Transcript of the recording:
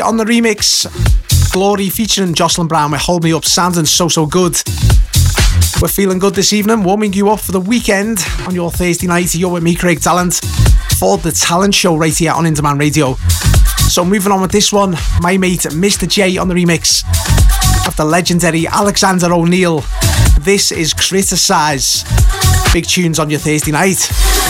On the remix, Glory featuring Jocelyn Brown with Hold Me Up, sounding so good. We're feeling good this evening, warming you up for the weekend on your Thursday night. You're with me, Craig Talent, for the Talent Show right here on In Demand Radio. So moving on with this one, my mate Mr. J on the remix of the legendary Alexander O'Neal. This is Criticise. Big tunes on your Thursday night.